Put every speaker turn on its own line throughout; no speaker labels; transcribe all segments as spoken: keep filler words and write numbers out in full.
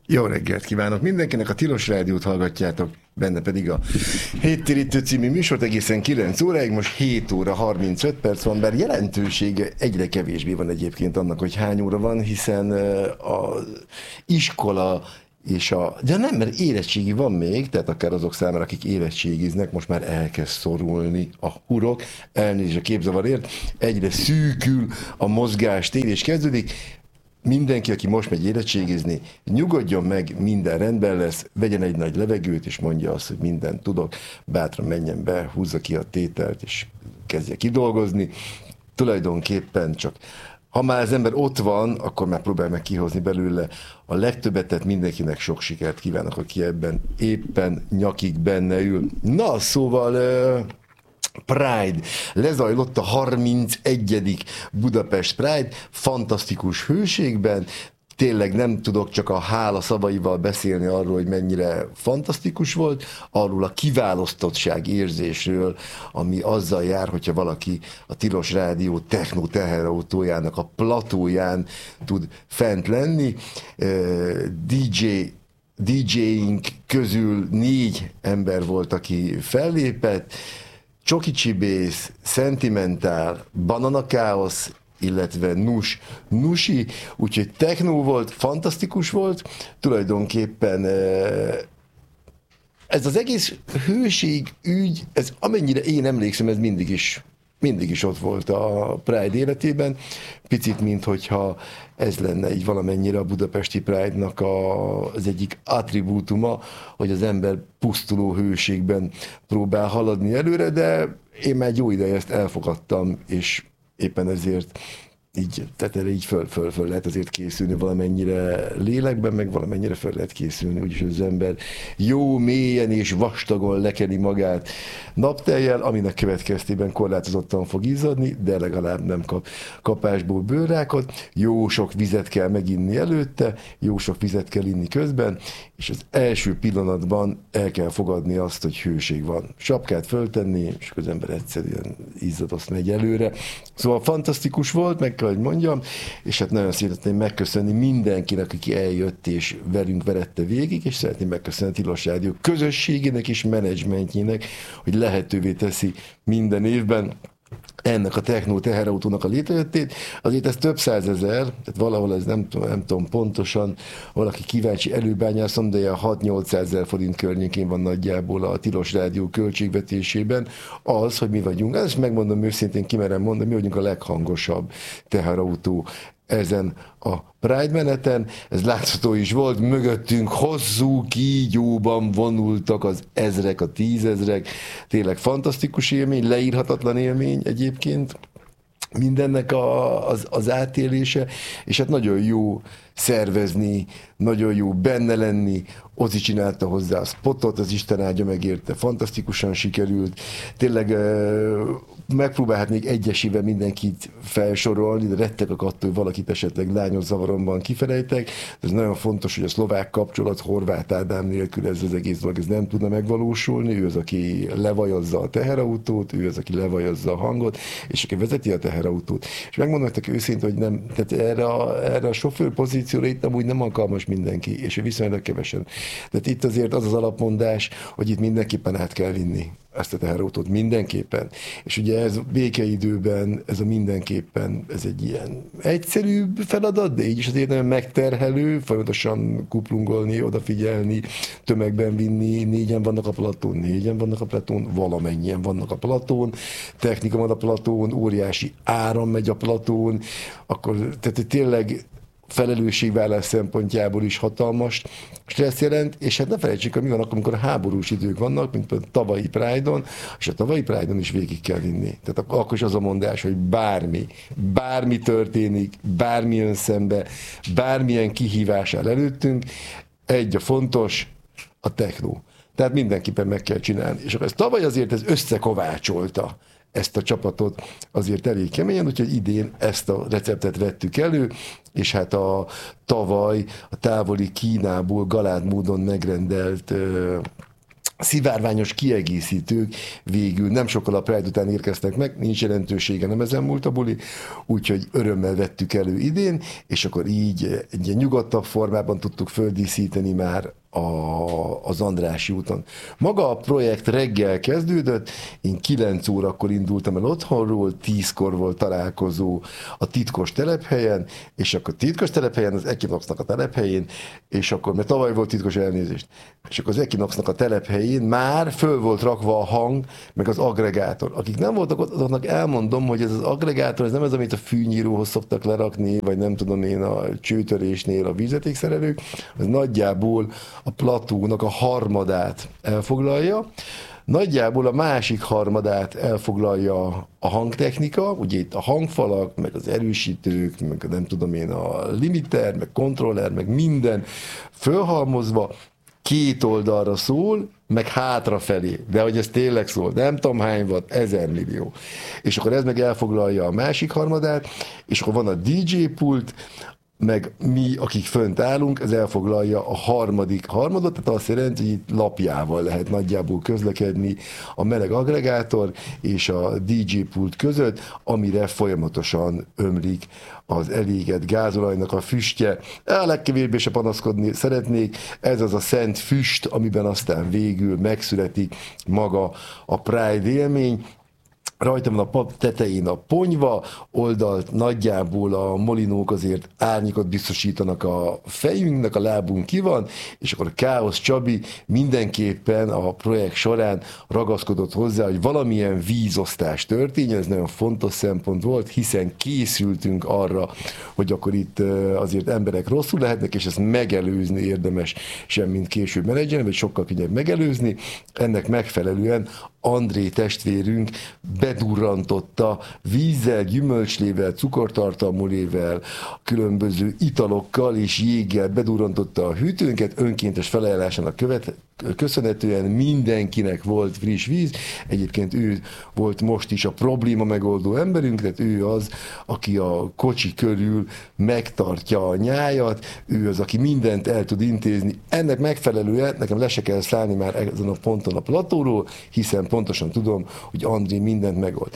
Jó reggelt kívánok mindenkinek, a Tilos Rádiót hallgatjátok, benne pedig a Héttérítő című műsort egészen kilenc óráig, most hét óra harmincöt perc van, bár jelentősége egyre kevésbé van egyébként annak, hogy hány óra van, hiszen az iskola és a... De nem, mert érettségi van még, tehát akár azok számára, akik érettségiznek, most már elkezd szorulni a hurok, elnézést a képzavarért, egyre szűkül a mozgástér, és kezdődik. Mindenki, aki most megy érettségizni, nyugodjon meg, minden rendben lesz, vegyen egy nagy levegőt, és mondja azt, hogy mindent tudok, bátran menjen be, húzza ki a tételt, és kezdje kidolgozni. Tulajdonképpen csak, ha már az ember ott van, akkor már próbál meg kihozni belőle a legtöbbet, tehát mindenkinek sok sikert kívánok, aki ebben éppen nyakig benne ül. Na, szóval... Pride. Lezajlott a harmincegyedik Budapest Pride, fantasztikus hőségben, tényleg nem tudok csak a hála szavaival beszélni arról, hogy mennyire fantasztikus volt, arról a kiválasztottság érzésről, ami azzal jár, hogyha valaki a Tilos Rádió techno teherautójának a platóján tud fent lenni. dé dzsé dé dzséink közül négy ember volt, aki fellépett, Csoki Csibész, Sentimentál, Banana Chaos, illetve Nus, Nusi, úgyhogy techno volt, fantasztikus volt, tulajdonképpen ez az egész hőség ügy, ez amennyire én emlékszem, ez mindig is, mindig is ott volt a Pride életében, picit, minthogyha ez lenne így valamennyire a budapesti Pride-nak a, az egyik attribútuma, hogy az ember pusztuló hőségben próbál haladni előre, de én már egy jó ideje ezt elfogadtam, és éppen ezért így, tehát erre így föl, föl, föl lehet azért készülni valamennyire lélekben, meg valamennyire föl lehet készülni, úgyis az ember jó, mélyen és vastagon lekeli magát naptejjel, aminek következtében korlátozottan fog izzadni, de legalább nem kap kapásból bőrrákot, jó sok vizet kell meginni előtte, jó sok vizet kell inni közben, és az első pillanatban el kell fogadni azt, hogy hőség van. Sapkát föltenni, és az ember egyszerűen izzadozt megy előre. Szóval fantasztikus volt, meg kell, hogy mondjam, és hát nagyon szeretném megköszönni mindenkinek, aki eljött és velünk verette végig, és szeretném megköszönni a Tilos Rádió közösségének és menedzsmentjének, hogy lehetővé teszi minden évben ennek a techno teherautónak a létrejöttét. Azért ez több százezer, tehát valahol ez nem tudom, nem tudom pontosan, valaki kíváncsi előbányászom, de ilyen hat-nyolcszázezer forint környékén van nagyjából a Tilos Rádió költségvetésében az, hogy mi vagyunk. Ezt megmondom őszintén, kimerem mondani, mi vagyunk a leghangosabb teherautó ezen a Pride meneten, ez látható is volt, mögöttünk hosszú kígyóban vonultak az ezrek, a tízezrek, tényleg fantasztikus élmény, leírhatatlan élmény egyébként, mindennek a, az, az átélése, és hát nagyon jó szervezni, nagyon jó benne lenni, Ozi csinálta hozzá a spotot, az Isten áldja megérte, fantasztikusan sikerült, tényleg megpróbálhatnék egyesével mindenkit felsorolni, de rettegek attól, hogy valakit esetleg lányos zavaromban kifelejtek. Ez nagyon fontos, hogy a szlovák kapcsolat Horváth Ádám nélkül ez az egész dolog, ez nem tudna megvalósulni. Ő az, aki levajozza a teherautót, ő az, aki levajozza a hangot, és aki vezeti a teherautót. És megmondom nektek őszintén, hogy nem, tehát erre a, erre a sofőr pozícióra itt amúgy nem alkalmas mindenki, és viszonylag kevesen. Tehát itt azért az az alapmondás, hogy itt mindenképpen át kell vinni ezt a teherautót, mindenképpen. És ugye ez békeidőben, ez a mindenképpen, ez egy ilyen egyszerű feladat, de így is azért nagyon megterhelő, folyamatosan kuplungolni, odafigyelni, tömegben vinni, négyen vannak a platón, négyen vannak a platón, valamennyien vannak a platón, technika van a platón, óriási áram megy a platón, akkor tehát tényleg felelősségvállás szempontjából is hatalmas stressz jelent, és hát ne felejtsük, hogy mi van akkor, amikor háborús idők vannak, mint például tavalyi Pride-on, és a tavalyi Pride-on is végig kell vinni. Tehát akkor is az a mondás, hogy bármi, bármi történik, bármi jön szembe, bármilyen kihívás áll előttünk, egy a fontos, a techno. Tehát mindenképpen meg kell csinálni. És akkor ez tavaly azért ez összekovácsolta ezt a csapatot azért elég keményen, úgyhogy idén ezt a receptet vettük elő, és hát a tavaly a távoli Kínából galád módon megrendelt szivárványos kiegészítők végül nem sokkal a Pride után érkeztek meg, nincs jelentősége, nem ezen múlt a buli, úgyhogy örömmel vettük elő idén, és akkor így egy ilyen nyugodtabb formában tudtuk földíszíteni már a, az Andrássy úton. Maga a projekt reggel kezdődött, én kilenc órakor indultam el otthonról, tízkor volt találkozó a titkos telephelyen, és akkor titkos telephelyen, az Equinoxnak a telephelyén, és akkor, mert tavaly volt titkos elnézést, és akkor az Equinoxnak a telephelyén már föl volt rakva a hang, meg az aggregátor. Akik nem voltak ott, azoknak elmondom, hogy ez az aggregátor, ez nem ez, amit a fűnyíróhoz szoktak lerakni, vagy nem tudom én a csőtörésnél a vízvezetékszerelők, az nagyjából a platónak a harmadát elfoglalja, nagyjából a másik harmadát elfoglalja a hangtechnika, ugye itt a hangfalak, meg az erősítők, meg nem tudom én a limiter, meg kontroller, meg minden fölhalmozva, két oldalra szól, meg hátrafelé, de hogy ez tényleg szól, nem tudom hány watt, ezer millió. És akkor ez meg elfoglalja a másik harmadát, és akkor van a dé dzsé pult, meg mi, akik fönt állunk, ez elfoglalja a harmadik harmadot, tehát azt jelenti, hogy itt lapjával lehet nagyjából közlekedni a meleg aggregátor és a dé dzsé pult között, amire folyamatosan ömlik az elégett gázolajnak a füstje. A legkevésbé se panaszkodni szeretnék, ez az a szent füst, amiben aztán végül megszületik maga a Pride élmény. Rajta van a pap tetején a ponyva, oldalt nagyjából a molinók azért árnyékot biztosítanak a fejünknek, a lábunk ki van, és akkor a Káosz Csabi mindenképpen a projekt során ragaszkodott hozzá, hogy valamilyen vízosztás történjen, ez nagyon fontos szempont volt, hiszen készültünk arra, hogy akkor itt azért emberek rosszul lehetnek, és ezt megelőzni érdemes, semmint később menedzselni, vagy sokkal könnyebb megelőzni. Ennek megfelelően André testvérünk bedurrantotta vízzel, gyümölcslével, cukortartalmulével, különböző italokkal és jéggel bedurrantotta a hűtőnket, önkéntes felajánlásának követ, köszönhetően mindenkinek volt friss víz. Egyébként ő volt most is a probléma megoldó emberünk, tehát ő az, aki a kocsi körül megtartja a nyájat, ő az, aki mindent el tud intézni. Ennek megfelelően nekem le se kell szállni már ezen a ponton a platóról, hiszen pontosan tudom, hogy André mindent megold.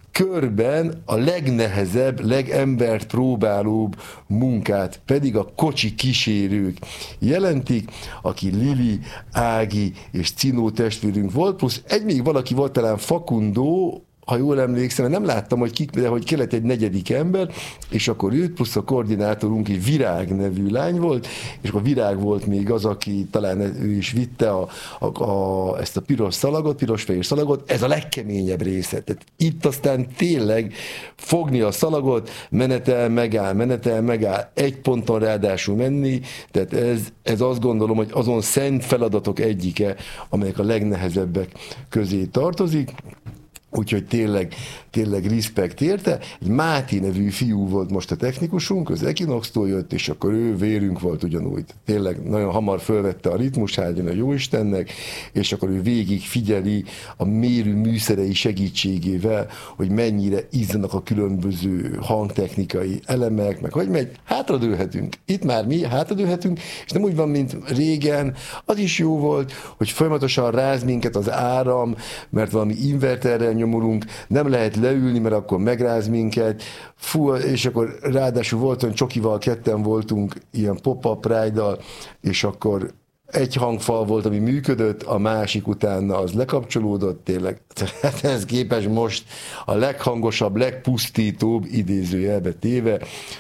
Körben a legnehezebb, legembert próbálóbb munkát pedig a kocsi kísérők jelentik, aki Lili, Ági és Cinó testvérünk volt, plusz egy még valaki volt, talán Fakundó, ha jól emlékszem, nem láttam, hogy, kik, de hogy kellett egy negyedik ember, és akkor őt, plusz a koordinátorunk egy Virág nevű lány volt, és akkor Virág volt még az, aki talán ő is vitte a, a, a, ezt a piros szalagot, piros-fehér szalagot, ez a legkeményebb része. Tehát itt aztán tényleg fogni a szalagot, menetel, megáll, menetel, megáll, egy ponton ráadásul menni, tehát ez, ez azt gondolom, hogy azon szent feladatok egyike, amelyek a legnehezebbek közé tartozik. Úgyhogy tényleg, tényleg respekt érte. Egy Máté nevű fiú volt most a technikusunk, az Equinox-tól jött, és akkor ő vérünk volt ugyanúgy. Tényleg nagyon hamar fölvette a ritmus, háljon a Jóistennek, és akkor ő végig figyeli a mérő műszerei segítségével, hogy mennyire izzanak a különböző hangtechnikai elemek, meg hogy megy, hátradőlhetünk. Itt már mi hátradőlhetünk, és nem úgy van, mint régen, az is jó volt, hogy folyamatosan ráz minket az áram, mert valami inverterrel nyomulunk, nem lehet leülni, mert akkor megráz minket, fú, és akkor ráadásul volt, hogy csokival ketten voltunk, ilyen pop-up ride-dal, és akkor egy hangfal volt, ami működött, a másik utána az lekapcsolódott, tényleg. Hát ez képes most a leghangosabb, legpusztítóbb, idézőjelbe téve,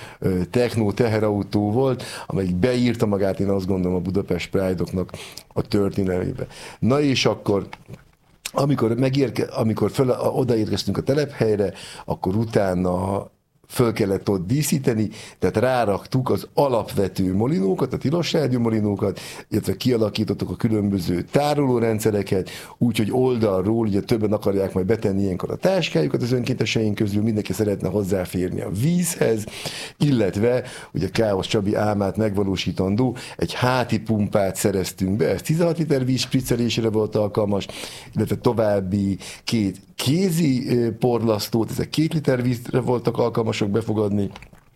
techno teherautó volt, amelyik beírta magát, én azt gondolom, a Budapest Pride-oknak a történelmébe. Na és akkor Amikor, megérke, amikor föl, odaérkeztünk a telephelyre, akkor utána föl kellett ott díszíteni, tehát ráraktuk az alapvető molinókat, a tilos rádió molinókat, illetve kialakítottuk a különböző tárolórendszereket, úgyhogy oldalról, ugye többen akarják majd betenni ilyenkor a táskájukat az önkénteseink közül, mindenki szeretne hozzáférni a vízhez, illetve ugye Káosz Csabi álmát megvalósítandó, egy háti pumpát szereztünk be, ez tizenhat liter víz spriccelésére volt alkalmas, illetve további két kézi porlasztót, ezek két liter vízre voltak alkalmasok befogadni,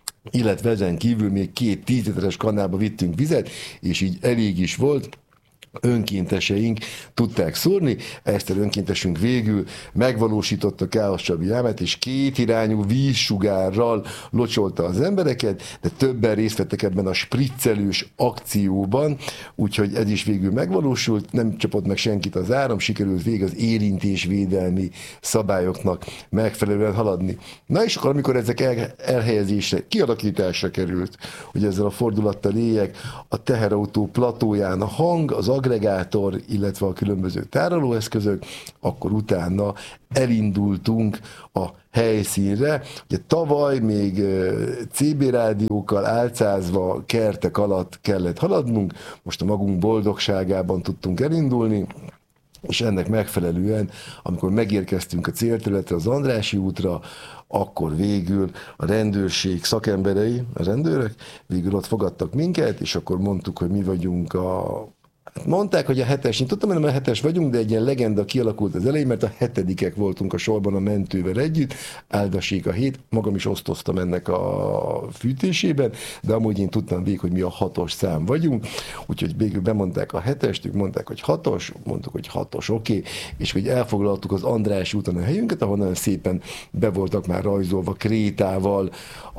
illetve ezen kívül még két tíz literes kannába vittünk vizet, és így elég is volt. önkénteseink tudták szórni, ezt az önkéntesünk végül megvalósította Káosz Csabi álmát, és kétirányú vízsugárral locsolta az embereket, de többen részt vettek ebben a spriccelős akcióban, úgyhogy ez is végül megvalósult, nem csapott meg senkit az áram, sikerült végig az érintésvédelmi szabályoknak megfelelően haladni. Na és akkor, amikor ezek el, elhelyezésre, kialakításra került, hogy ezzel a fordulattal éljek, a teherautó platóján a hang, az agregátor, illetve a különböző tárolóeszközök, akkor utána elindultunk a helyszínre. Ugye tavaly még cé bé rádiókkal álcázva kertek alatt kellett haladnunk, most a magunk boldogságában tudtunk elindulni, és ennek megfelelően, amikor megérkeztünk a célterületre, az Andrássy útra, akkor végül a rendőrség szakemberei, a rendőrök, végül ott fogadtak minket, és akkor mondtuk, hogy mi vagyunk a... Hát mondták, hogy a hetes, én tudtam, hogy nem a hetes vagyunk, de egy ilyen legenda kialakult az elején, mert a hetedikek voltunk a sorban a mentővel együtt, áldassék a hét, magam is osztoztam ennek a fűtésében, de amúgy én tudtam végig, hogy mi a hatos szám vagyunk, úgyhogy végül bemondták a hetest, ők mondták, hogy hatos, mondtuk, hogy hatos, oké, okay. És hogy elfoglaltuk az Andrássy úton a helyünket, ahonnan szépen be voltak már rajzolva krétával a,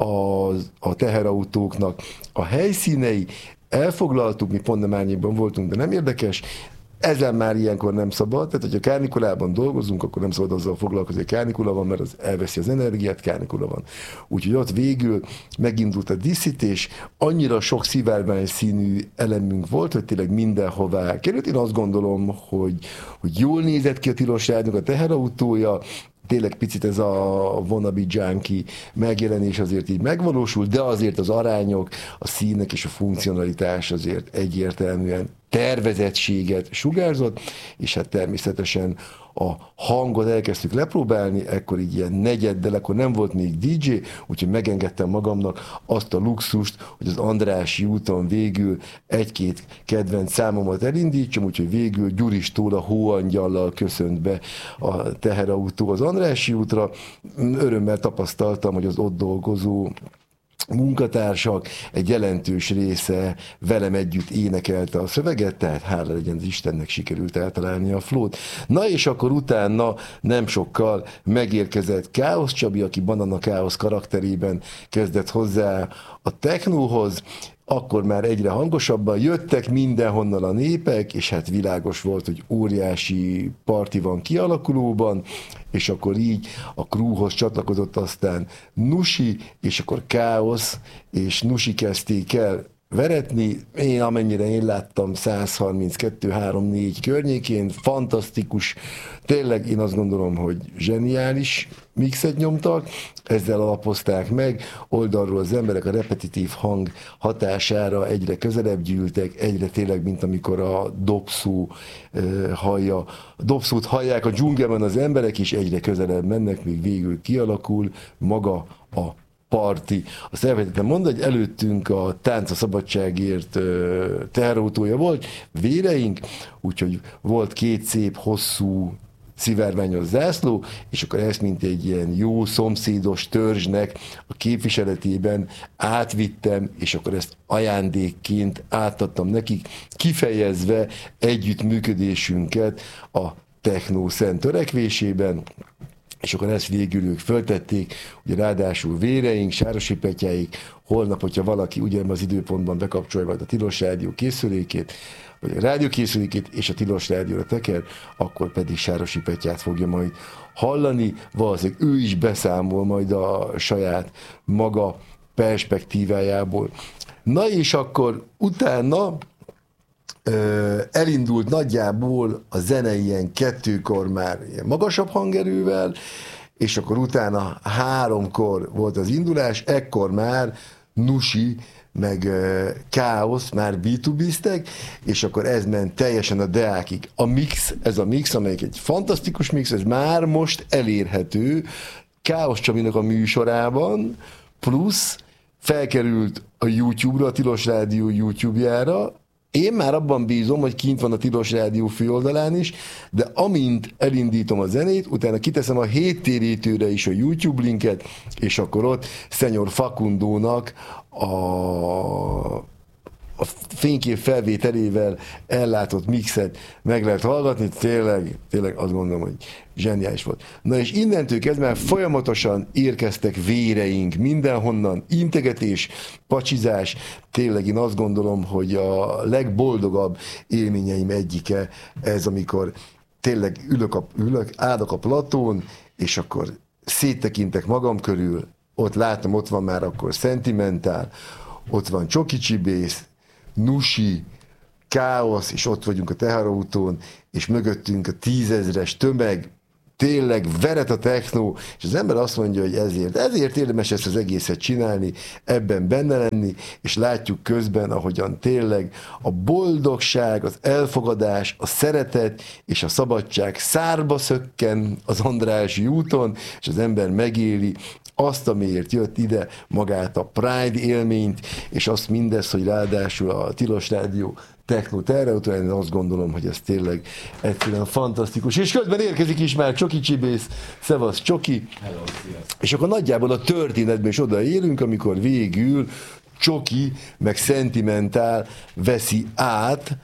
a teherautóknak a helyszínei, elfoglaltuk, mi pont nem árnyékban voltunk, de nem érdekes. Ezen már ilyenkor nem szabad, tehát hogyha kárnikulában dolgozunk, akkor nem szabad azzal foglalkozni, hogy kárnikula van, mert az elveszi az energiát, kárnikula van. Úgyhogy ott végül megindult a díszítés, annyira sok szivárvány színű elemünk volt, hogy tényleg mindenhová került. Én azt gondolom, hogy, hogy jól nézett ki a Tilos Rádiónak a teherautója, tényleg picit ez a wannabe junkie megjelenés azért így megvalósul, de azért az arányok, a színek és a funkcionalitás azért egyértelműen tervezettséget sugárzott, és hát természetesen a hangot elkezdtük lepróbálni, ekkor így ilyen negyeddel, akkor nem volt még dé dzsé, úgyhogy megengedtem magamnak azt a luxust, hogy az Andrássy úton végül egy-két kedvenc számomat elindítsam, úgyhogy végül Gyuristól a hóangyallal köszönt be a teherautó az Andrássy útra. Örömmel tapasztaltam, hogy az ott dolgozó munkatársak egy jelentős része velem együtt énekelte a szöveget, tehát hála legyen az Istennek, sikerült eltalálni a flót. Na és akkor utána nem sokkal megérkezett Káosz Csabi, aki Banana Káosz karakterében kezdett hozzá a technóhoz, akkor már egyre hangosabban jöttek mindenhonnan a népek, és hát világos volt, hogy óriási parti van kialakulóban, és akkor így a crewhoz csatlakozott aztán Nusi, és akkor Káosz és Nusi kezdték el veretni. Én amennyire én láttam száz harminckettő három négy környékén, fantasztikus, tényleg én azt gondolom, hogy zseniális mixet nyomtak, ezzel alapozták meg, oldalról az emberek a repetitív hang hatására egyre közelebb gyűltek, egyre tényleg, mint amikor a dobszó uh, hallja, a dobszót hallják a dzsungelben az emberek, és egyre közelebb mennek, még végül kialakul maga a parti. Azt elfelejtettem mondani, hogy előttünk a Tánc a Szabadságért teherautója volt, véreink, úgyhogy volt két szép, hosszú, szivárványos zászló, és akkor ezt, mint egy ilyen jó szomszédos törzsnek a képviseletében átvittem, és akkor ezt ajándékként átadtam nekik, kifejezve együttműködésünket a technó szent törekvésében, és akkor ezt végül ők föltették, ugye ráadásul véreink, Sárosi Petyáik, holnap, hogyha valaki ugyanebben az időpontban bekapcsolja majd a Tilos Rádió készülékét, vagy a rádiókészülékét, és a Tilos Rádióra teker, akkor pedig Sárosi Petyát fogja majd hallani, valószínűleg ő is beszámol majd a saját maga perspektívájából. Na és akkor utána elindult nagyjából a zene ilyen kettőkor már ilyen magasabb hangerővel, és akkor utána háromkor volt az indulás, ekkor már Nusi meg Káosz már bé kettő bé-ztek, és akkor ez ment teljesen a deákig. A mix, ez a mix, amelyik egy fantasztikus mix, ez már most elérhető Káosz Csabinak a műsorában, plusz felkerült a YouTube-ra, a Tilos Rádió YouTube-jára. Én már abban bízom, hogy kint van a Tilos Rádió főoldalán is, de amint elindítom a zenét, utána kiteszem a héttérítőre is a YouTube linket, és akkor ott Szenyor Facundónak a, a fénykép felvételével ellátott mixet meg lehet hallgatni, tényleg, tényleg azt gondolom, hogy zseniális volt. Na és innentől kezdve már folyamatosan érkeztek véreink mindenhonnan, integetés, pacsizás, tényleg én azt gondolom, hogy a legboldogabb élményeim egyike ez, amikor tényleg ülök, a, ülök állok a platón, és akkor széttekintek magam körül, ott látom, ott van már akkor Sentimentál, ott van Csoki Csibész, Nusi, Káosz, és ott vagyunk a teherautón, és mögöttünk a tízezres tömeg, tényleg veret a technó, és az ember azt mondja, hogy ezért, ezért érdemes ezt az egészet csinálni, ebben benne lenni, és látjuk közben, ahogyan tényleg a boldogság, az elfogadás, a szeretet és a szabadság szárba szökken az Andrássy úton, és az ember megéli azt, amiért jött ide, magát a Pride élményt, és azt mindez, hogy ráadásul a Tilos Rádió techno terrautó, én azt gondolom, hogy ez tényleg egyszerűen fantasztikus. És közben érkezik is már Csoki Csibész, szevasz Csoki.
Hello,
és akkor nagyjából a történetben is odaérünk, amikor végül Csoki meg Sentimentál veszi át,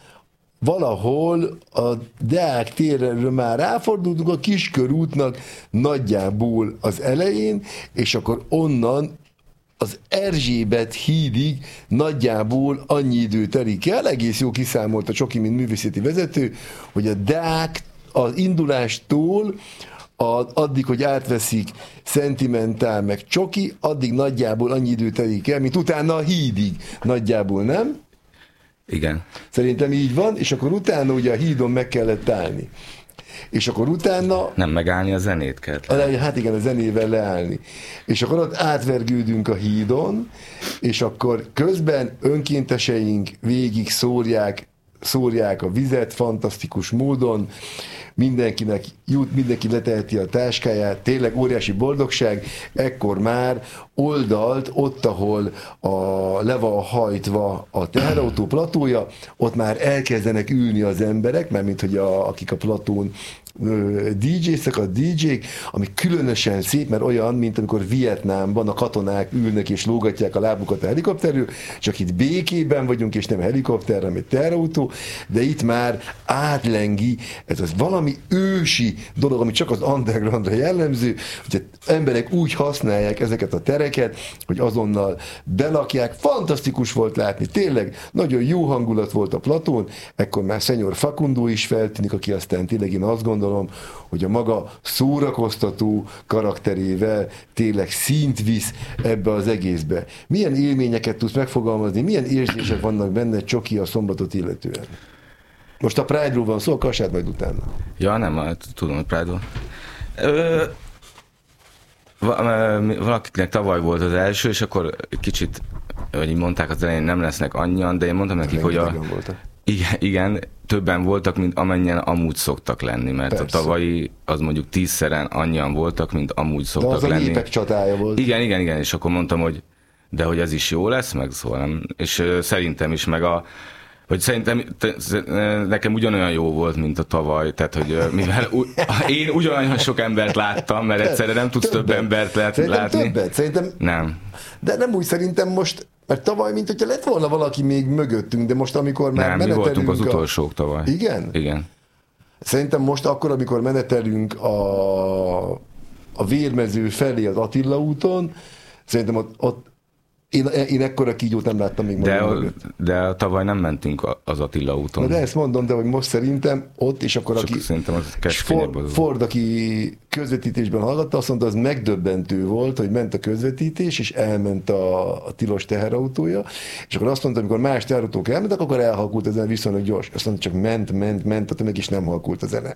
valahol a Deák térről már ráfordultunk a Kiskörútnak nagyjából az elején, és akkor onnan az Erzsébet hídig nagyjából annyi idő telik el, egész jó kiszámolt a Csoki, mint művészeti vezető, hogy a Deák az indulástól a, addig, hogy átveszik Sentimentál meg Csoki, addig nagyjából annyi idő telik el, mint utána a hídig. Nagyjából, nem?
Igen.
Szerintem így van, és akkor utána ugye a hídon meg kellett állni. És akkor utána...
Nem, megállni a zenét kellett.
Le, hát igen, a zenével leállni. És akkor ott átvergődünk a hídon, és akkor közben önkénteseink végig szórják, szórják a vizet fantasztikus módon, mindenkinek jut, mindenki leteheti a táskáját, tényleg óriási boldogság, ekkor már oldalt, ott, ahol a, le van hajtva a teherautó platója, ott már elkezdenek ülni az emberek, mert mint hogy a, akik a platón dé jéztek, a dé jék, ami különösen szép, mert olyan, mint amikor Vietnámban a katonák ülnek és lógatják a lábukat a helikopterről, csak itt békében vagyunk, és nem helikopter, hanem egy teherautó, de itt már átlengi, ez az valami ősi dolog, ami csak az undergroundra jellemző, hogy emberek úgy használják ezeket a tereket, hogy azonnal belakják. Fantasztikus volt látni, tényleg nagyon jó hangulat volt a platón, ekkor már Szenyor Facundo is feltűnik, aki aztán tényleg én azt gondolom, hogy a maga szórakoztató karakterével tényleg színt visz ebbe az egészbe. Milyen élményeket tudsz megfogalmazni, milyen érzések vannak benne Csoki a szombatot illetően? Most a Pride-ról van szó, kassát majd utána.
Ja, nem, hát tudom, hogy Pride-ról. Ö, valakiknek tavaly volt az első, és akkor kicsit, hogy így mondták az elején, nem lesznek annyian, de én mondtam nekik, hogy a... Igen, igen, többen voltak, mint amennyien amúgy szoktak lenni, mert persze. A tavalyi az mondjuk tízszeren annyian voltak, mint amúgy szoktak
de az
lenni.
A népek csatája volt.
Igen, igen, igen, és akkor mondtam, hogy de hogy ez is jó lesz, meg szóval nem. És uh, szerintem is, meg a hogy szerintem te, nekem ugyanolyan jó volt, mint a tavaly, tehát hogy uh, mivel u, én ugyanolyan sok embert láttam, mert egyszerre nem tudsz több embert lát,
szerintem
látni.
Többet, szerintem
nem.
De nem úgy szerintem most, mert tavaly, mint hogyha lett volna valaki még mögöttünk, de most, amikor már
nem,
menetelünk...
mi voltunk az
a...
utolsók tavaly.
Igen?
Igen.
Szerintem most akkor, amikor menetelünk a, a Vérmező felé az Attila úton, szerintem ott, ott én, én ekkora kígyót nem láttam még
de,
magam
de tavaly nem mentünk az Attila úton.
Na de ezt mondom, de hogy most szerintem ott, és akkor
Csak
aki...
szerintem az
Ford, Ford, aki közvetítésben hallgatta, azt mondta, az megdöbbentő volt, hogy ment a közvetítés, és elment a, a tilos teherautója, és akkor azt mondta, amikor más teherautók elmentek, akkor elhalkult a zene viszonylag gyors. Azt mondta, csak ment, ment, ment, a tömeg is nem halkult a zene.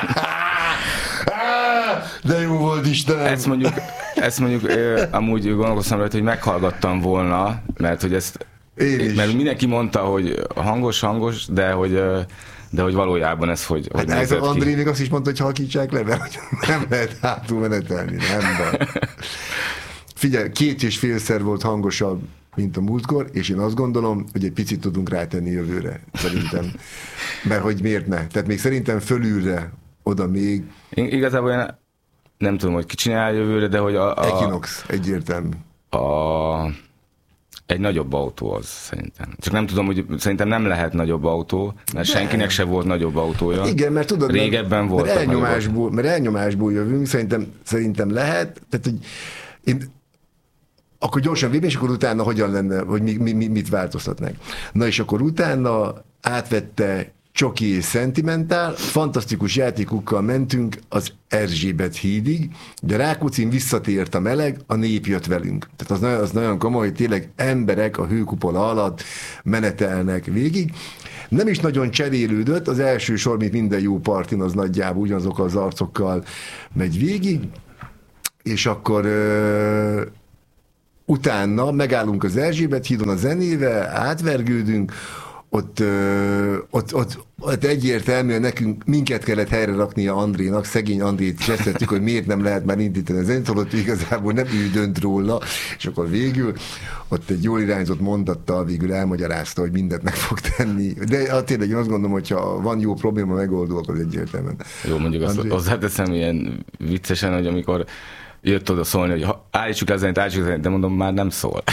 De jó volt, Istenem!
Ezt mondjuk, ezt mondjuk amúgy gondolkoztam rajta, hogy meghallgattam volna, mert hogy ezt, mert mindenki mondta, hogy hangos, hangos, de hogy, de hogy valójában ez hogy,
hát
hogy
ez az André még azt is mondta, hogy halkítsák le, mert nem lehet hátul menetelni, nem van. Figyelj, két és félszer volt hangosabb, mint a múltkor, és én azt gondolom, hogy egy picit tudunk rátenni jövőre, szerintem. Mert hogy miért ne? Tehát még szerintem fölülre, oda még...
Én igazából én nem tudom, hogy ki csinál jövőre, de hogy a... a
Equinox, egyértelmű.
A, Egy nagyobb autó az szerintem. Csak nem tudom, hogy szerintem nem lehet nagyobb autó, mert de. senkinek se volt nagyobb autója.
Igen, mert tudod,
régebben volt.
Mert elnyomásból, mert elnyomásból jövünk, szerintem, szerintem lehet. Tehát, hogy én akkor gyorsan végig, és akkor utána hogyan lenne, hogy mi, mi, mi, mit változtatnánk. Na és akkor utána átvette Csoki és Sentimentál, fantasztikus játékokkal mentünk az Erzsébet hídig, de Rákóczin visszatért a meleg, a nép jött velünk. Tehát az nagyon, az nagyon komoly, hogy tényleg emberek a hőkupola alatt menetelnek végig. Nem is nagyon cserélődött, az első sor, mint minden jó partin, az nagyjából ugyanazokkal az arcokkal megy végig, és akkor ö, utána megállunk az Erzsébet hídon a zenével, átvergődünk, Ott, ö, ott, ott, ott egyértelműen nekünk minket kellett helyre raknia Andrénak, szegény Andrét csesztettük, hogy miért nem lehet már indítani a zenét, holott igazából nem ő dönt róla, és akkor végül ott egy jól irányzott mondattal végül elmagyarázta, hogy mindent meg fog tenni. De hát tényleg én azt gondolom, hogyha van jó probléma megoldó, akkor egyértelműen.
Jó, mondjuk azt hozzáteszem ilyen viccesen, hogy amikor jött oda szólni, hogy ha, állítsuk le a zenét, állítsuk le a zenét, de mondom, már nem szól.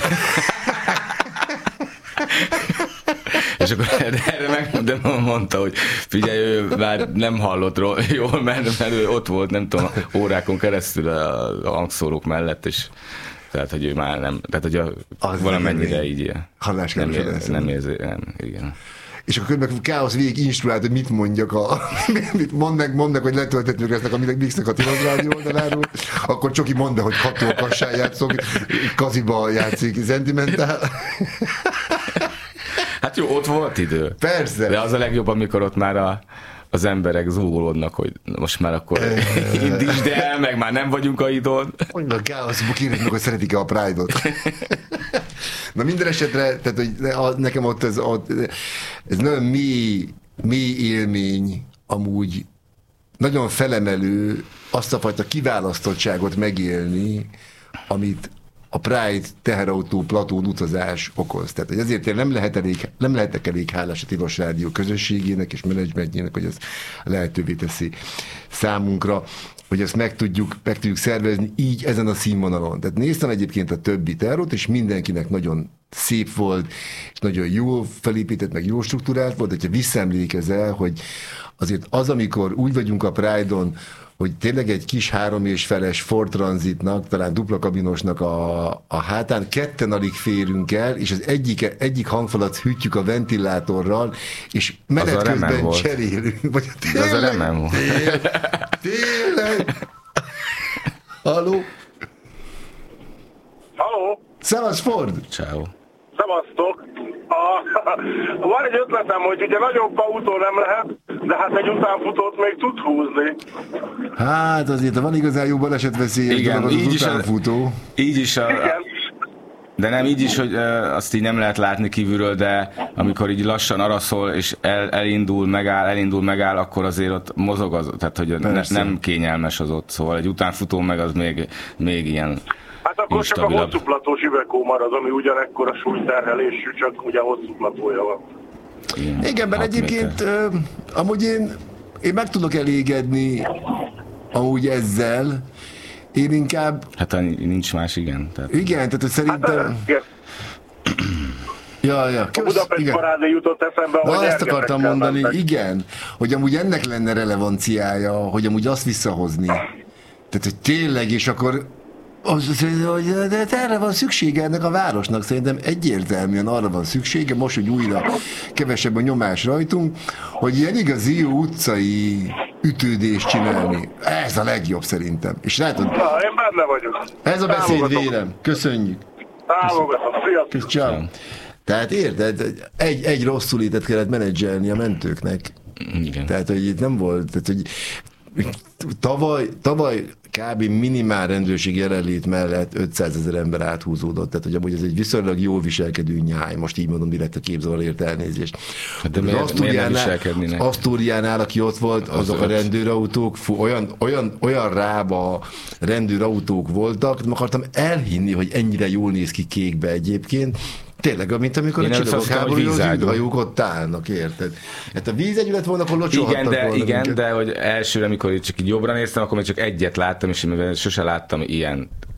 És akkor erre meg de mondta, hogy figyelj, ő már nem hallott jól, mert, mert ő ott volt, nem tudom, órákon keresztül a hangszórók mellett, és tehát, hogy ő már nem, tehát, hogy a, valamennyire így ilyen. Nem, ér, nem érzi, nem, igen.
És akkor közben káosz végig instruált, hogy mit mondjak, a, mit mondnak, mondnak, hogy letöltetők lesznek a Mixnek a Tilos Rádió oldaláról, akkor Csoki mondta, hogy hatókassán játszok, Kaziba játszik Sentimentál.
Hát jó, ott volt idő.
Persze.
De az a legjobb, amikor ott már a, az emberek zúgolódnak, hogy most már akkor indítsd el, meg már nem vagyunk a idon.
Mondjuk a káoszból kérdezik meg, hogy szeretik-e a Pride-ot. Na minden esetre, tehát, hogy nekem ott ez, ott, ez nagyon mély, mély élmény, amúgy nagyon felemelő azt a fajta kiválasztottságot megélni, amit a Pride teherautó platón utazás okoz. Tehát hogy azért nem, lehet elég, nem lehetek elég hálás a Tilos Rádió közösségének és menedzsmentjének, hogy ez lehetővé teszi számunkra, hogy ezt meg tudjuk, meg tudjuk szervezni így ezen a színvonalon. Tehát néztem egyébként a többi teherautót, és mindenkinek nagyon szép volt, és nagyon jól felépített, meg jól struktúrált volt, hogyha visszaemlékezel, hogy azért az, amikor úgy vagyunk a Pride-on, hogy tényleg egy kis három és feles Ford Transitnak, talán dupla kabinosnak a, a hátán ketten alig férünk el, és az egyik, egyik hangfalat hűtjük a ventilátorral, és menet közben cserélünk. Vagy
tényleg, az a remen volt.
Tényleg, tényleg. Halló?
Halló?
Szevasz, Ford!
Ciao.
Szevasztok! A, van egy ötletem, hogy ugye nagyobb autó nem lehet, de hát egy utánfutót még tud húzni.
Hát azért van igazán jó balesetveszélyes dolog az, az utánfutó.
A, így is a,
Igen.
De nem így is, hogy uh, azt így nem lehet látni kívülről, de amikor így lassan araszol, és el, elindul, megáll, elindul, megáll, akkor azért ott mozog az, tehát hogy ne, nem kényelmes az ott, szóval egy utánfutó meg az még, még ilyen
Hát akkor instabilabb. Csak a hosszúplatós üvegkó marad, ami ugyanekkora súlyterhelésű, csak ugye hosszúplatója van.
Igen, Igen mert egyébként ö, amúgy én, én meg tudok elégedni amúgy ezzel, én inkább...
Hát nincs más, igen. Tehát...
Igen, tehát szerintem... Hát, igen. Ja, ja.
Kösz, a Budapest parádé jutott eszembe,
Na, ezt akartam mondani, mentek. Igen, hogy amúgy ennek lenne relevanciája, hogy amúgy azt visszahozni. Tehát, hogy tényleg, és akkor az, hogy de erre van szüksége ennek a városnak, szerintem egyértelműen arra van szüksége, most, hogy újra kevesebb a nyomás rajtunk, hogy ilyen igazi utcai ütődést csinálni. Ez a legjobb szerintem. És látod?
Na, én benne vagyok.
Ez a beszéd vélem. Köszönjük.
Támogatom. Sziasztok.
Ciao. Tehát érted? Egy, egy rosszul létet kellett menedzselni a mentőknek.
Igen.
Tehát, hogy itt nem volt, tehát, hogy tavaly, tavaly kb. Minimál rendőrség jelenlét mellett ötszázezer ember áthúzódott, tehát hogy amúgy ez egy viszonylag jól viselkedő nyáj, most így mondom direkt a képzavarért elnézést.
Hát de miért, miért nem viselkednének?
Asztóriánál, aki ott volt, az azok öt. A rendőrautók, fú, olyan, olyan, olyan rába rendőrautók voltak, nem akartam elhinni, hogy ennyire jól néz ki kékbe egyébként. Tényleg, mint amikor én a csillagok háborúja az űrhajók ott állnak, érted? Hát a vízegyület volna, akkor locsolhattak
igen, de,
volna.
Igen, de hogy elsőre, amikor csak így jobbra néztem, akkor még csak egyet láttam, és én sose láttam ilyen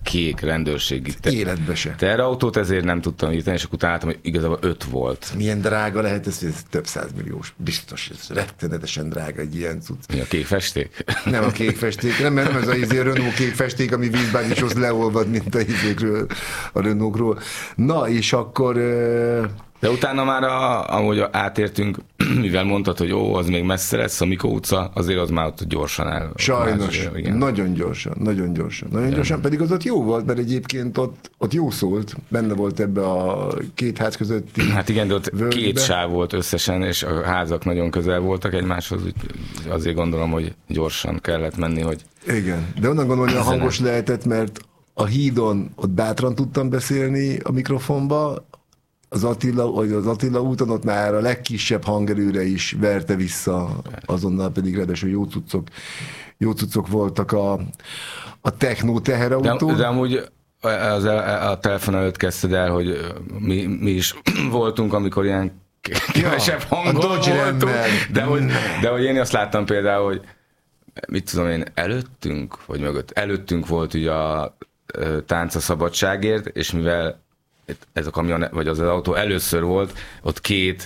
kék rendőrségi
Életbe se.
terautót, ezért nem tudtam írtani, és akkor utána láttam, hogy igazából öt volt.
Milyen drága lehet ez, ez több százmilliós. Biztos, ez rettenetesen drága egy ilyen cucc.
Mi a kék festék?
Nem a kék festék, nem, nem ez a izé, Renault kék festék, ami vízben is az leolvad, mint a izékről, a Renaultról. Na, és akkor...
De utána már, a, ahogy átértünk, mivel mondtad, hogy ó, az még messze lesz, a Mikó utca, azért az már ott gyorsan el.
Sajnos, más, nagyon gyorsan, nagyon gyorsan. Nagyon igen. gyorsan, pedig az ott jó volt, mert egyébként ott, ott jó szólt, benne volt ebbe a két ház közötti
Hát igen, de ott
völgybe.
Két sáv volt összesen, és a házak nagyon közel voltak egymáshoz, azért gondolom, hogy gyorsan kellett menni, hogy...
Igen, de onnan gondolom, hogy a hangos lehetett, mert a hídon ott bátran tudtam beszélni a mikrofonba, az Attila, az Attila úton ott már a legkisebb hangerőre is verte vissza, azonnal pedig ráadásul jó cuccok, jó cuccok voltak a, a technó teherautó.
De, de amúgy az, a telefon előtt kezdted el, hogy mi, mi is voltunk, amikor ilyen kevesebb ja, hangol voltunk, de hogy, de hogy én azt láttam például, hogy mit tudom én, előttünk, vagy mögött, előttünk volt ugye a Tánc a szabadságért, és mivel ez a kamion, vagy az, az autó először volt, ott két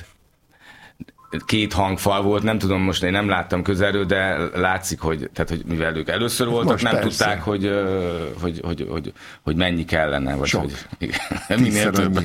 két hangfal volt, nem tudom, most én nem láttam közelről, de látszik, hogy, tehát, hogy mivel ők először voltak, most nem persze. tudták, hogy, hogy, hogy, hogy, hogy mennyi kellene, vagy
Sok.
hogy minél több.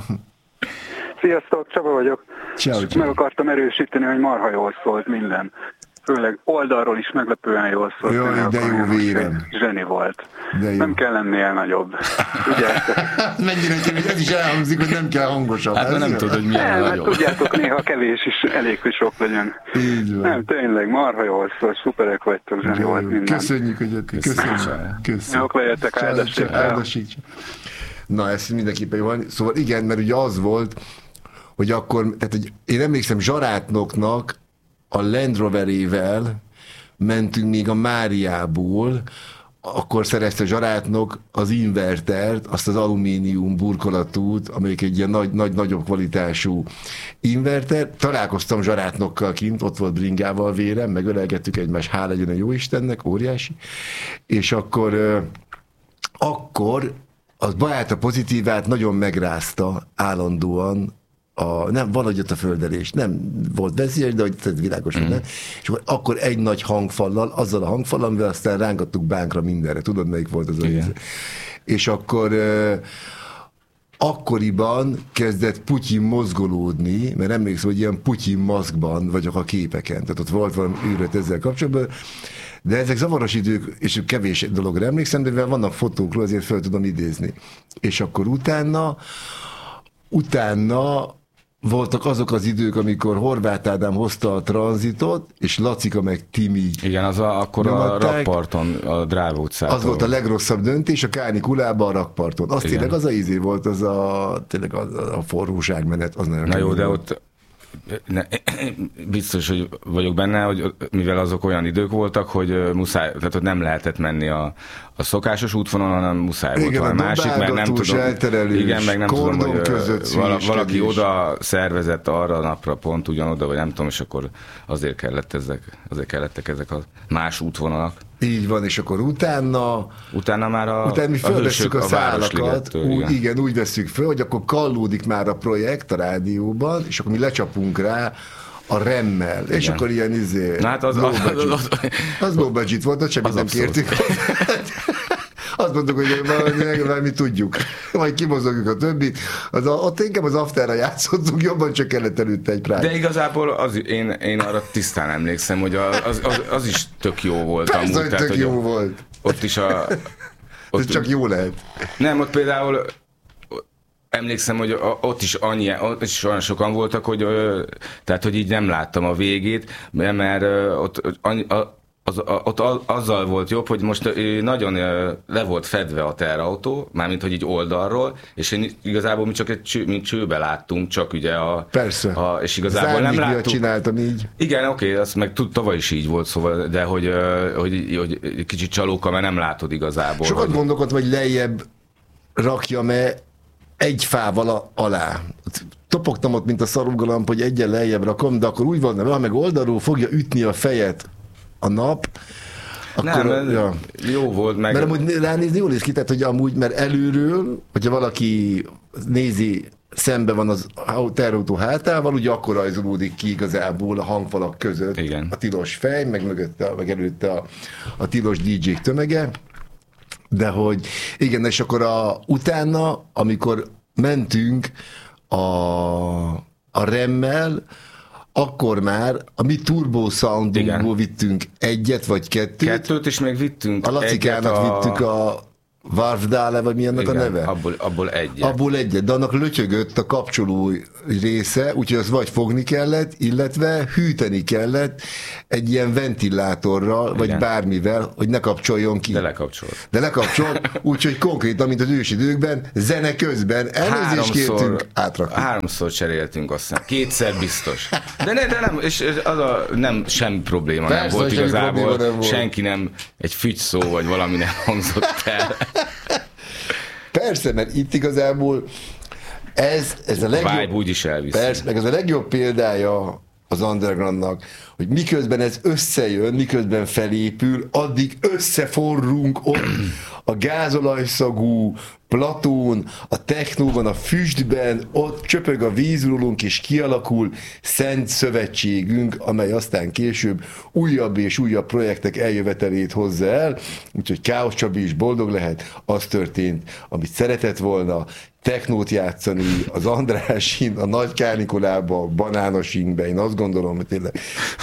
Sziasztok, Csaba vagyok.
Ciao,
meg akartam erősíteni, hogy marha jól szólt minden. Főleg oldalról is meglepően jól szólt.
Jaj, de jó vérem.
Zseni volt. Nem kell lennél nagyobb.
Mennyire kevés, ez is elhangzik, hogy nem kell hangosabb.
Hát nem tudod, hogy milyen
nem,
nagyobb.
Tudjátok, néha kevés is elég, hogy sok legyen.
Így van.
Nem, tényleg, marha jól szólt, szuperek vagytok, zseni volt minden.
Köszönjük, hogy jöttek. Köszönjük. Köszönjük.
Jók legyetek, áldassék.
Na, ez mindenképpen jó van. Szóval igen, mert ugye az volt, hogy akkor, tehát hogy én emlékszem, Zsarátnoknak a Land Roverével mentünk még a Máriából, akkor szerezte Zsarátnok az invertert, azt az alumínium burkolatút, amelyik egy ilyen nagy, nagy, nagyobb kvalitású inverter. Találkoztam Zsarátnokkal kint, ott volt bringával vérem, megölelgettük egymást, hál' legyen a jóistennek, óriási. És akkor, akkor az Baját a pozitívát nagyon megrázta állandóan, A, nem, valahogy ott a földelés, nem volt veszélyes, de hogy ez világos, mm. nem. És akkor, akkor egy nagy hangfallal, azzal a hangfallal, amivel aztán rángattuk bánkra mindenre. Tudod, melyik volt az a És akkor uh, akkoriban kezdett Putyin mozgolódni, mert emlékszem, hogy ilyen Putyin maszkban vagyok a képeken. Tehát ott volt valami őrület ezzel kapcsolatban. De ezek zavaros idők, és kevés dologra emlékszem, de vannak fotókról, azért fel tudom idézni. És akkor utána utána voltak azok az idők, amikor Horváth Ádám hozta a tranzitot, és Lacika meg Timi.
Igen, az a, akkor nyomadták. A rakparton, a Dráva utcától.
Az volt a legrosszabb döntés, a Kánikulában a rakparton. Az igen. Tényleg az a izé volt, az a, tényleg a, a forróságmenet. Az
Na jó, de ott ne, biztos, hogy vagyok benne, hogy mivel azok olyan idők voltak, hogy muszáj, tehát hogy nem lehetett menni a, a szokásos útvonalon, hanem muszáj igen, volt valami másik, mert nem tudom, igen, meg nem tudom, hogy vala, valaki oda szervezett arra a napra pont ugyanoda, vagy nem tudom, és akkor azért kellett ezek, azért kellettek ezek a más útvonalak.
Így van, és akkor utána...
Utána már a
Utána mi fölvesszük a, a szálakat, úgy,
igen.
igen, úgy vesszük föl, hogy akkor kallódik már a projekt a rádióban, és akkor mi lecsapunk rá a remmel, és igen. Akkor ilyen izé...
Na hát az, low
budget. Az, az, az, az low budget volt, ott semmit nem kértük. Azt mondtuk, hogy valami, valami tudjuk. Majd kimozogjuk a többit. Az a, ott inkább az afterra játszottunk, jobban csak kellett előtte egy prágy.
De igazából az, én, én arra tisztán emlékszem, hogy az, az, az is tök jó volt.
Persze,
amúgy,
hogy
tehát,
tök
hogy
jó volt.
Ott is a... Ott,
ez csak jó lehet.
Nem, ott például emlékszem, hogy ott is, annyi, ott is olyan sokan voltak, hogy, tehát, hogy így nem láttam a végét, mert ott annyi, Az, a, ott azzal volt jobb, hogy most nagyon le volt fedve a teherautó, mármint, hogy így oldalról, és én igazából mi csak egy cső, mint csőbe láttunk, csak ugye a...
Persze.
A, és igazából nem láttuk.
Csináltam így.
Igen, oké, azt meg tud, tavaly is így volt, szóval, de hogy, hogy, hogy kicsit csalóka, mert nem látod igazából.
Sokat
hogy...
gondolkodtam, hogy lejjebb rakjam-e egy fával alá. Topogtam ott, mint a szarúgalamp, hogy egyen lejjebb rakom, de akkor úgy van, hogy meg oldalról fogja ütni a fejet a nap,
Akkor, nem, a, ja. Jó volt meg.
Mert amúgy ránézni jól néz ki, tehát hogy amúgy, mert előről, hogyha valaki nézi, szembe van az teherautó hátával, ugye akkor rajzolódik ki igazából a hangfalak között. Igen. A tilos fej, meg mögötte, meg előtte a, a tilos dé jék tömege. De hogy igen, és akkor a, utána, amikor mentünk a, a remmel, akkor már a mi turbo soundunkból vittünk egyet vagy kettőt.
Kettőt, és még vittünk
a Lacikának a... vittük a Warfdale, vagy mi annak igen, a neve?
Abból, abból egyet.
Abból egyet, de annak lötyögött a kapcsoló része, úgyhogy azt vagy fogni kellett, illetve hűteni kellett egy ilyen ventilátorral, igen. vagy bármivel, hogy ne kapcsoljon ki.
De lekapcsolt.
De lekapcsolt, úgyhogy konkrétan, mint az ősidőkben, zene közben elnézést kértünk, átraktuk.
Háromszor cseréltünk, azt hiszem. Kétszer biztos. De, ne, de nem, és az a, nem, semmi probléma Persze, nem volt igazából. Nem volt. Senki nem, egy fügy szó, vagy valami nem hangzott el.
Persze, mert itt igazából ez, ez a legjobb...
Vibe úgyis elviszi.
Persze, meg ez a legjobb példája az undergroundnak, hogy miközben ez összejön, miközben felépül, addig összeforrunk ott a gázolajszagú platón, a technóban, a füstben, ott csöpög a vízrólunk, és kialakul szent szövetségünk, amely aztán később újabb és újabb projektek eljövetelét hozza el, úgyhogy Káosz Csabi is boldog lehet, az történt, amit szeretett volna, technót játszani az Andrásin, a Nagy Kánikolába, a Banánosinkbe, én azt gondolom, hogy tényleg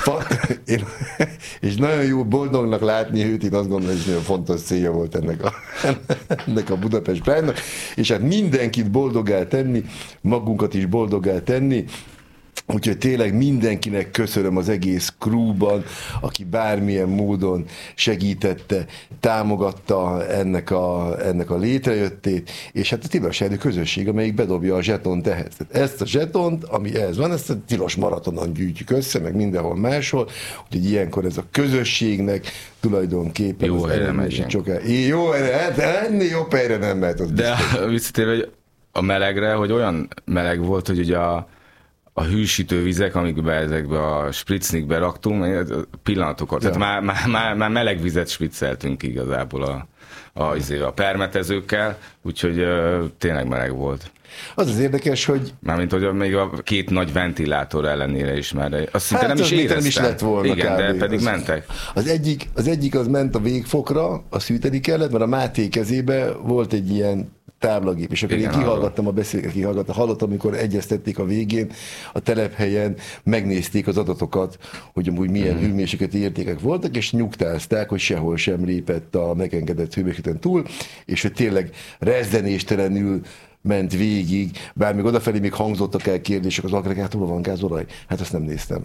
én, és nagyon jó boldognak látni őt, én azt gondolom, hogy nagyon fontos célja volt ennek a, ennek a Budapest Pride-nak, és hát mindenkit boldoggá tenni, magunkat is boldoggá tenni, úgyhogy tényleg mindenkinek köszönöm az egész crewban, aki bármilyen módon segítette, támogatta ennek a, ennek a létrejöttét, és hát a Tilos Erdő közösség, amelyik bedobja a zsetont ehhez. Ezt a zsetont, ami ehhez van, ezt a Tilos Maratonon gyűjtjük össze, meg mindenhol máshol, úgyhogy ilyenkor ez a közösségnek tulajdonképpen...
Jó helyre megyünk.
Jó helyre, ennél jobb helyre nem mehet.
De visszatérve, hogy a melegre, hogy olyan meleg volt, hogy ugye a a hűsítő vizek, amikbe ezekbe a spritznikbe raktunk, pillanatokat, ja. tehát már, már, már meleg vizet spricceltünk igazából a, a, a permetezőkkel, úgyhogy uh, tényleg meleg volt.
Az az érdekes, hogy...
Mármint, hogy még a két nagy ventilátor ellenére is már, azt szinte hát nem is éreztem.
Nem is lett volna.
Igen,
kb.
De pedig
az,
mentek.
Az egyik, az egyik az ment a végfokra, azt hűteni kellett, mert a Máté kezébe volt egy ilyen táblagép, és akkor igen, én kihallgattam a beszélgetést, kihallgattam, hallottam, amikor egyeztették a végén, a telephelyen megnézték az adatokat, hogy amúgy milyen mm. hőmérsékleti értékek voltak, és nyugtázták, hogy sehol sem lépett a megengedett hőmérsékleten túl, és hogy tényleg rezzenéstelenül ment végig, bár még odafelé még hangzottak el kérdések, az agregátorban van gázolaj? Hát azt nem néztem.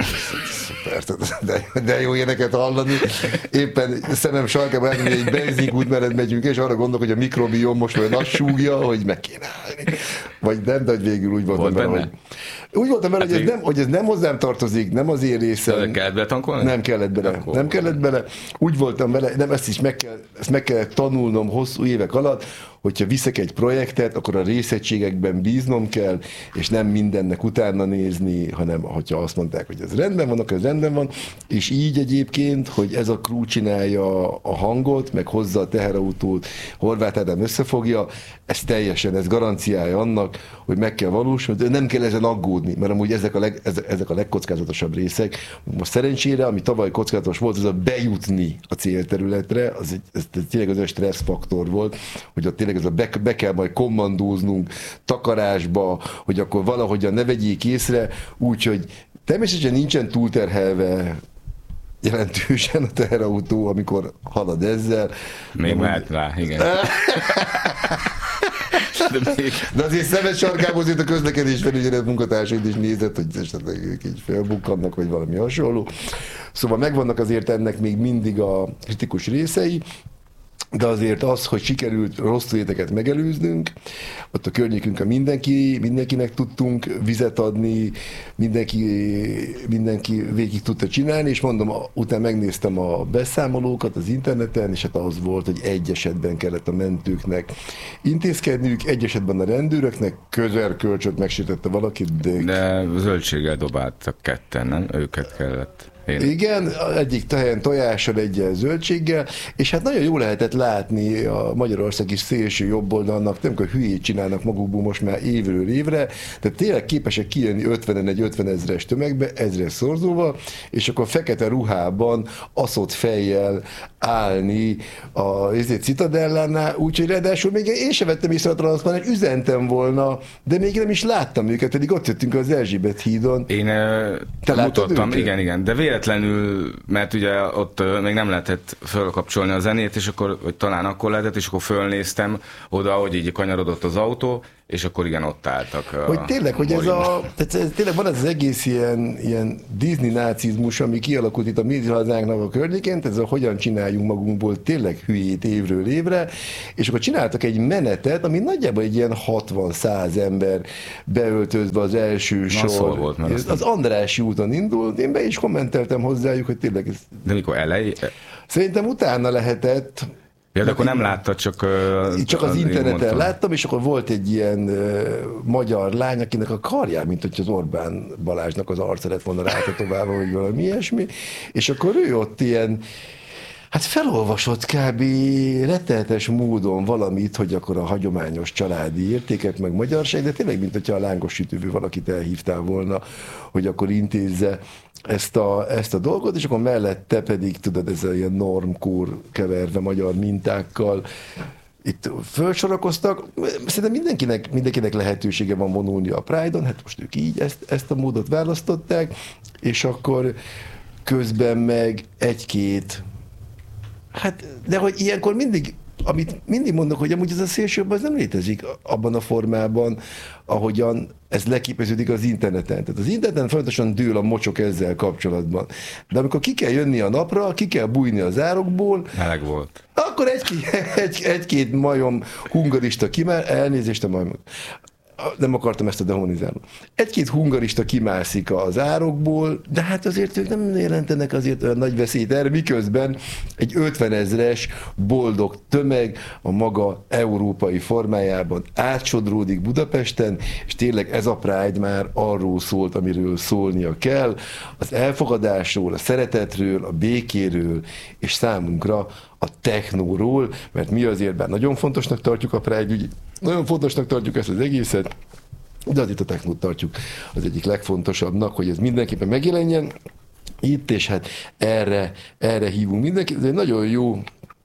Szuper, de, de jó ilyeneket hallani. Éppen szemem sarkában hogy egy benzinkút mellett megyünk, és arra gondolok, hogy a mikrobiom most olyan azt súgja, hogy meg kéne állni. Vagy nem, de hogy végül úgy voltam
Volt
vele, hogy... Úgy voltam vele, hát hogy, ez nem, hogy ez nem hozzám tartozik, nem az én részem.
De kellett bele tankolni?
Nem kellett bele. Akkor nem kellett bele. Úgy voltam vele, nem, ezt is meg, kell, ezt meg kellett tanulnom hosszú évek alatt, hogyha viszek egy projektet, akkor a részegységekben bíznom kell, és nem mindennek utána nézni, hanem hogyha azt mondták, hogy ez rendben van, akkor ez rendben van, és így egyébként, hogy ez a crew csinálja a hangot, meg hozza a teherautót, Horváth Ádám összefogja, ez teljesen, ez garanciája annak, hogy meg kell valósulni, nem kell ezen aggódni, mert amúgy ezek a, leg, ezek a legkockázatosabb részek. Most szerencsére, ami tavaly kockázatos volt, az a bejutni a célterületre, az egy, ez, ez tényleg az a stresszfaktor volt, hogy ott tényleg ez a be, be kell majd kommandóznunk takarásba, hogy akkor valahogyan ne vegyék észre, úgyhogy természetesen nincsen túlterhelve jelentősen a teherautó, amikor halad ezzel.
Még mehet rá, igen.
De, még... De azért szemes sarkából azért a közlekedésfelügyelet munkatársaid is nézett, hogy esetleg ők így felbukkannak, vagy valami hasonló. Szóval megvannak azért ennek még mindig a kritikus részei, de azért az, hogy sikerült rossz életeket megelőznünk, ott a környékünkön mindenki, mindenkinek tudtunk vizet adni, mindenki, mindenki végig tudta csinálni, és mondom, utána megnéztem a beszámolókat az interneten, és hát az volt, hogy egy esetben kellett a mentőknek intézkedniük, egy esetben a rendőröknek, közelkölcsöt megsértette valakit, de...
De zöldséggel dobáltak ketten, nem? Őket kellett. Én.
Igen, egyik helyen tojással, egy zöldséggel, és hát nagyon jó lehetett látni a magyarországi szélső jobboldalnak, nem kell hülyét csinálnak magukból most már évről évre, tehát tényleg képesek kijönni ötvenen egy ötven ezres tömegbe, ezres szorzóval, és akkor fekete ruhában, aszott fejjel állni a Citadellánál, úgyhogy ráadásul még én sem vettem észre a transzparens, üzentem volna, de még nem is láttam őket, pedig ott jöttünk az Erzsébet hídon.
Én Te mutattam, igen, igen, de véletlenül, mert ugye ott még nem lehetett fölkapcsolni a zenét, és akkor, vagy talán akkor lehetett, és akkor fölnéztem oda, hogy így kanyarodott az autó, és akkor igen, ott álltak.
Hogy tényleg, hogy ez a, tehát ez, tényleg van ez az egész ilyen, ilyen Disney nácizmus, ami kialakult itt a mi hazánknak a környékén, ez a hogyan csináljunk magunkból tényleg hülyét évről évre, és akkor csináltak egy menetet, ami nagyjából egy ilyen hatvan-száz ember beöltözve az első Na, sor.
Szól volt, mert
az, az Andrássy úton indult, én be is kommenteltem hozzájuk, hogy tényleg ez...
De mikor elej?
Szerintem utána lehetett.
Ja, de akkor nem láttad, csak... Uh,
csak az interneten láttam, és akkor volt egy ilyen uh, magyar lány, akinek a karján, mint hogy az Orbán Balázsnak az arca lett volna rátetoválva, vagy valami ilyesmi, és akkor ő ott ilyen, hát felolvasott kb. Rettenetes módon valamit, hogy akkor a hagyományos családi értékek, meg magyarság, de tényleg, mint hogyha a lángos sütőből valakit elhívtál volna, hogy akkor intézze ezt a, ezt a dolgot, és akkor mellette pedig, tudod, ez a ilyen normkór keverve magyar mintákkal itt fölsorakoztak. Szerintem mindenkinek, mindenkinek lehetősége van vonulni a Pride-on, hát most ők így ezt, ezt a módot választották, és akkor közben meg egy-két, hát, de hogy ilyenkor mindig, amit mindig mondok, hogy amúgy ez a szélsőbb, az nem létezik abban a formában, ahogyan ez leképeződik az interneten. Tehát az interneten folyamatosan dől a mocsok ezzel kapcsolatban. De amikor ki kell jönni a napra, ki kell bújni az árokból,
meleg volt.
Akkor egy-két, egy, egy-két majom hungarista kimár, elnézést a majom. Nem akartam ezt a demonizálni. Egy-két hungarista kimászik az árokból, de hát azért ők nem jelentenek azért olyan nagy veszélyt erre, miközben egy ötvenezres boldog tömeg a maga európai formájában átsodródik Budapesten, és tényleg ez a Pride már arról szólt, amiről szólnia kell, az elfogadásról, a szeretetről, a békéről, és számunkra a technóról, mert mi azért bár nagyon fontosnak tartjuk a Pride ügy, nagyon fontosnak tartjuk ezt az egészet, de azért a technót tartjuk az egyik legfontosabbnak, hogy ez mindenképpen megjelenjen itt, és hát erre, erre hívunk mindenkit. Ez egy nagyon jó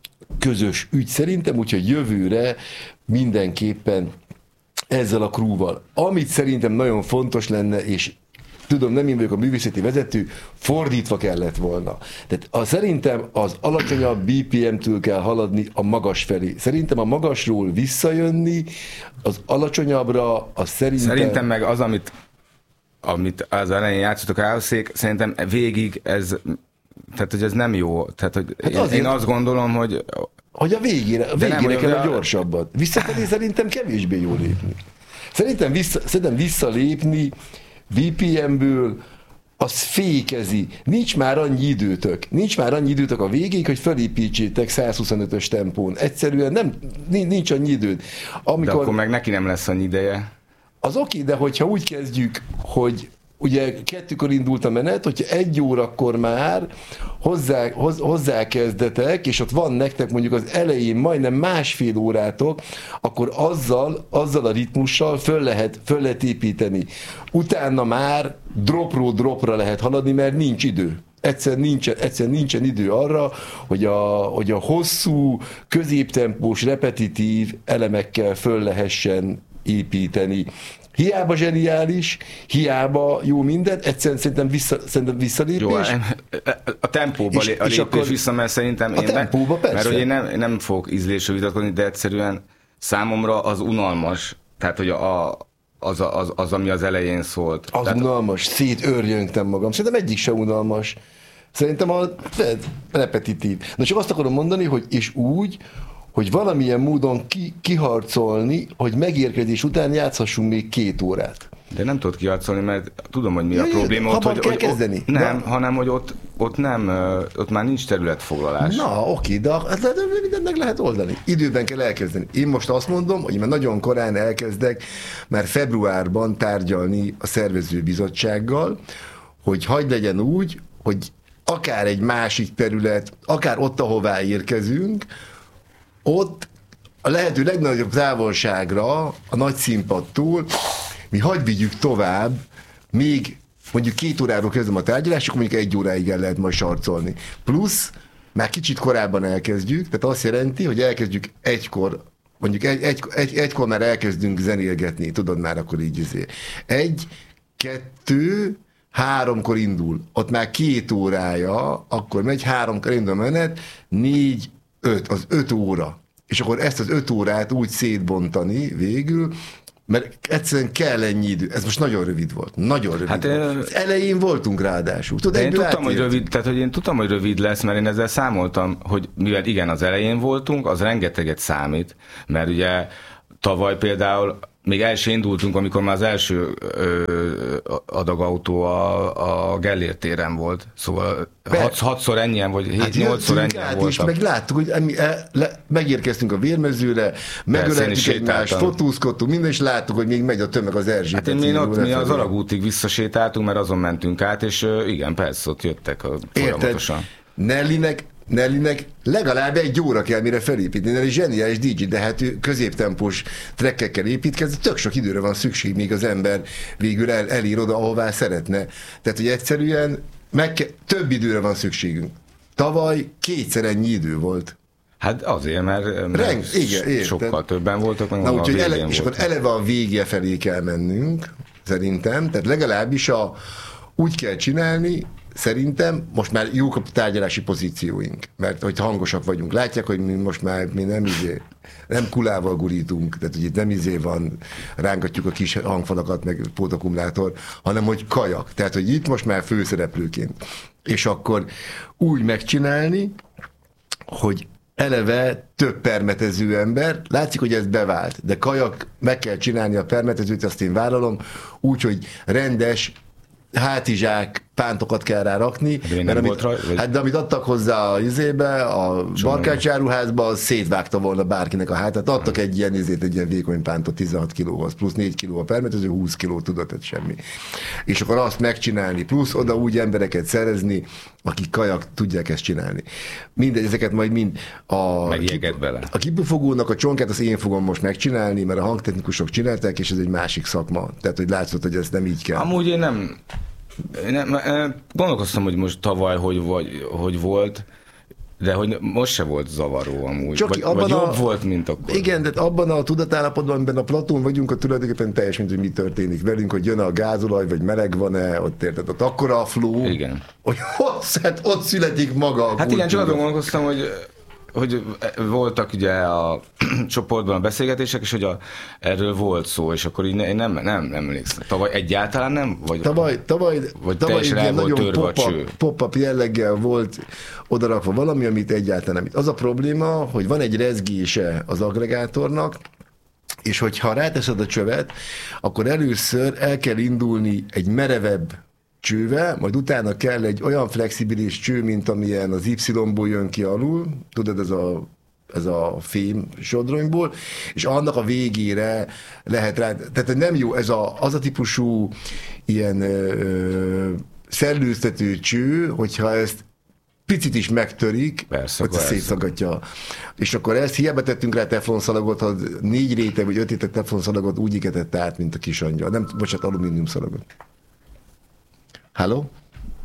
közös ügy szerintem, úgyhogy jövőre mindenképpen ezzel a crewval. Amit szerintem nagyon fontos lenne, és tudom, nem én vagyok a művészeti vezető, fordítva kellett volna. Tehát a, szerintem az alacsonyabb bé pé em-től kell haladni a magas felé. Szerintem a magasról visszajönni, az alacsonyabbra, az szerintem...
Szerintem meg az, amit, amit az elején játszottak elszék, szerintem végig ez, tehát hogy ez nem jó. Tehát, hogy hát én, azért, én azt gondolom, hogy...
Hogy a végére, a végére nem, kell a gyorsabbat. Visszafelé szerintem kevésbé jó lépni. Szerintem, vissza, szerintem visszalépni vé pé em-ből az fékezi. Nincs már annyi időtök. Nincs már annyi időtök a végéig, hogy felépítsétek százhuszonötös tempón. Egyszerűen nem, nincs annyi időd. Amikor,
de akkor meg neki nem lesz annyi ideje.
Az oké, de hogyha úgy kezdjük, hogy ugye kettőkor indult a menet, hogyha egy órakor már hozzá, hoz, hozzákezdetek, és ott van nektek mondjuk az elején majdnem másfél órátok, akkor azzal, azzal a ritmussal föl lehet, föl lehet építeni. Utána már dropról dropra lehet haladni, mert nincs idő. Egyszer nincsen, egyszer nincsen idő arra, hogy a, hogy a hosszú, középtempós, repetitív elemekkel föl lehessen építeni. Hiába zseniális, hiába jó minden, egyszerűen szerintem, vissza, szerintem visszalépés. Jó,
a tempóba és, a lépés akkor vissza, mert szerintem
a én tempóba,
ne, mert hogy én nem, nem fogok ízlésről vitatkozni, de egyszerűen számomra az unalmas, tehát hogy a, az, az, az, ami az elején szólt.
Az
tehát,
unalmas, szétörjöngtem magam. Szerintem egyik se unalmas. Szerintem a repetitív. Na csak azt akarom mondani, hogy és úgy, hogy valamilyen módon ki, kiharcolni, hogy megérkezés után játszhassunk még két órát.
De nem tudod kiharcolni, mert tudom, hogy mi a probléma
ott, hogy,
kell
hogy kezdeni.
Nem,
de...
hanem, hogy ott, ott nem, ott már nincs területfoglalás.
Na, oké, de, de, de mindent meg lehet oldani. Időben kell elkezdeni. Én most azt mondom, hogy már nagyon korán elkezdek már februárban tárgyalni a szervezőbizottsággal, hogy hagyd legyen úgy, hogy akár egy másik terület, akár ott, ahová érkezünk, ott a lehető legnagyobb távolságra, a nagy színpadtól, mi hadd vigyük tovább, még mondjuk két óráról kezdem a tárgyalást, akkor mondjuk egy óráig el lehet majd sarcolni. Plusz, már kicsit korábban elkezdjük, tehát azt jelenti, hogy elkezdjük egykor, mondjuk egy, egy, egy, egykor már elkezdünk zenélgetni, tudod már akkor így izé. Egy, kettő, háromkor indul, ott már két órája, akkor megy, háromkor indul a menet, négy, öt, az öt óra. És akkor ezt az öt órát úgy szétbontani végül, mert egyszerűen kell ennyi idő. Ez most nagyon rövid volt. Nagyon rövid hát, volt. Az elején voltunk ráadásul. Tudod,
én tudtam, hogy rövid, tehát, hogy én tudtam, hogy rövid lesz, mert én ezzel számoltam, hogy mivel igen, az elején voltunk, az rengeteget számít, mert ugye tavaly például még el sem indultunk, amikor már az első ö, adagautó a, a Gellért téren volt. Szóval hat, hatszor ennyien, vagy hét-nyolcszor hát ennyien voltak.
És meg láttuk, hogy el, le, megérkeztünk a Vérmezőre, megöleltük egymást, fotózkodtunk, minden, és láttuk, hogy még megy a tömeg az Erzsébet.
Hát én mi ott mi az Alagútig visszasétáltunk, mert azon mentünk át, és igen, persze, ott jöttek a folyamatosan.
Nellynek Nellynek legalább egy óra kell, mire felépíteni. Nelly zseniális dé dzsé, de hát ő középtempós trekkekkel építkezik, tök sok időre van szükség, még az ember végül el, elér oda, ahová szeretne. Tehát, hogy egyszerűen meg ke- több időre van szükségünk. Tavaly kétszer ennyi idő volt.
Hát azért, mert, mert
Reng, igen,
sokkal
érted?
többen voltak, meg
Na,
a végén
ele-
volt.
És akkor eleve a vége felé kell mennünk, szerintem. Tehát legalábbis a, úgy kell csinálni, szerintem most már jók a tárgyalási pozícióink, mert hogy hangosak vagyunk. Látják, hogy mi most már mi nem izé, nem kulával gurítunk, tehát hogy itt nem izé van, rángatjuk a kis hangfalakat, meg pótakumulátor, hanem hogy kajak. Tehát, hogy itt most már főszereplőként. És akkor úgy megcsinálni, hogy eleve több permetező ember, látszik, hogy ez bevált, de kajak, meg kell csinálni a permetezőt, azt én vállalom, úgyhogy rendes hátizsák, pántokat kell rá rakni.
De, mert amit, rá, vagy...
hát, de amit adtak hozzá a izébe, a barkácsáruházba, az szétvágta volna bárkinek a hátát. Adtak hmm. egy ilyen izét, egy ilyen vékony pántot tizenhat kilóhoz, plusz négy kiló a permetező, húsz kiló tudott, ez semmi. És akkor azt megcsinálni, plusz oda úgy embereket szerezni, akik kajak tudják ezt csinálni. Mindegy, ezeket majd mind a,
kip, bele.
a kipufogónak a csonkát, azt én fogom most megcsinálni, mert a hangtechnikusok csinálták, és ez egy másik szakma. Tehát, hogy látszott, hogy ez nem így kell.
Amúgy én nem Én nem, gondolkoztam, hogy most tavaly hogy, vagy, hogy volt, de hogy most se volt zavaró amúgy, csak vagy, vagy jobb a, volt, mint akkor.
Igen, de abban a tudatállapotban, amiben a Platón vagyunk, ott tulajdonképpen teljes, mint hogy mi történik velünk, hogy jön a gázolaj, vagy meleg van-e, ott érted, ott akkora a flow,
igen.
Hogy ott, hát ott születik maga a
Hát kultúra. Igen, csak azon gondolkoztam, hogy hogy voltak ugye a csoportban a beszélgetések, és hogy a, erről volt szó, és akkor így ne, én nem, nem, nem emlékszem. Tavaly egyáltalán nem? Vagy,
tavaly, tavaly,
vagy
tavaly
ilyen nagyon
pop-up, pop-up jelleggel volt odarakva valami, amit egyáltalán nem. Az a probléma, hogy van egy rezgése az agregátornak, és hogyha ráteszed a csövet, akkor először el kell indulni egy merevebb csővel, majd utána kell egy olyan flexibilis cső, mint amilyen az Y-ból jön ki alul, tudod, ez a, ez a fém sodronyból, és annak a végére lehet rá, tehát nem jó, ez a, az a típusú ilyen ö, szellőztető cső, hogyha ezt picit is megtörik,
persze,
hogy szétszagadja. És akkor ezt hiába tettünk rá teflonszalagot, ha négy réteg vagy öt réteg teflonszalagot úgy igetett át, mint a kis angyal. Nem, bocsánat, alumínium szalagot. Halló?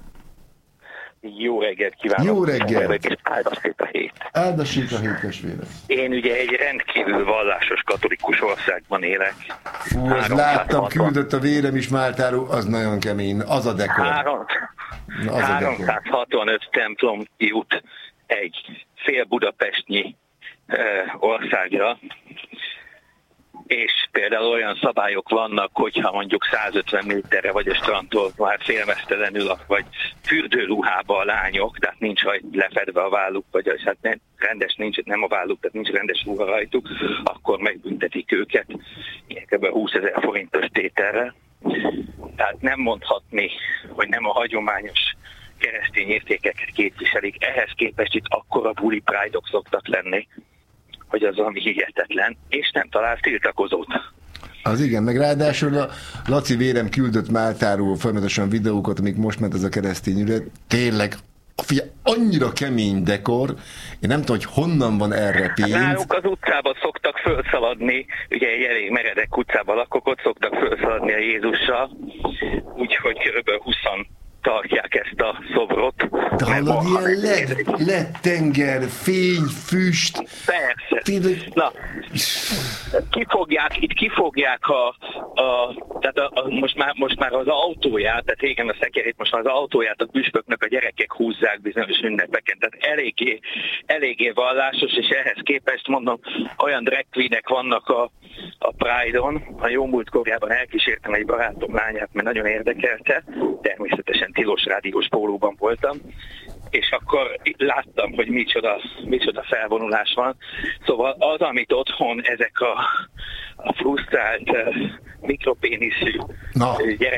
Jó reggelt kívánok!
Jó reggelt!
És áldassék a hét!
Áldassék a hét, testvérem!
Én ugye egy rendkívül vallásos katolikus országban élek.
Fú, ezt láttam, küldött a vérem is Máltáról, az nagyon kemény, az a dekor.
Három, Na, az háromszázhatvanöt templom jut egy fél budapestnyi uh, országra, és például olyan szabályok vannak, hogyha mondjuk százötven méterre vagy a strandtól már félmeztelenül, vagy fürdőruhába a lányok, tehát nincs lefedve a válluk, vagy az, hát nem, rendes nincs, nem a válluk, tehát nincs rendes ruha rajtuk, akkor megbüntetik őket kb. húszezer forintos tételre. Tehát nem mondhatni, hogy nem a hagyományos keresztény értékeket képviselik. Ehhez képest itt akkora bully pride-ok szoktak lenni, hogy az valami hihetetlen, és nem talált tiltakozót.
Az igen, meg ráadásul a Laci vérem küldött Máltáról folyamatosan videókat, amik most ment ez a keresztény ület. Tényleg Figyelj, annyira kemény dekor, én nem tudom, hogy honnan van erre pénz.
Nálunk az utcába szoktak felszaladni, ugye egy elég meredek utcában lakok, ott szoktak felszaladni a Jézussal, úgyhogy körülbelül húszan tartják ezt a szobrot.
De hallod, ilyen led, led tenger, fény, füst.
Persze.
Tényleg...
Na, kifogják, itt kifogják a, a tehát a, a, most, már, most már az autóját, tehát régen a szekerét, most már az autóját a püspöknek a gyerekek húzzák bizonyos ünnepeken, tehát eléggé, eléggé vallásos, és ehhez képest mondom, olyan drag queenek vannak a, a Pride-on, a jó múltkorjában elkísértem egy barátom lányát, mert nagyon érdekelte, természetesen tilos rádiós pólóban voltam, és akkor láttam, hogy micsoda, micsoda felvonulás van. Szóval az, amit otthon ezek a, a frusztrált, mikropéniszű gyerekek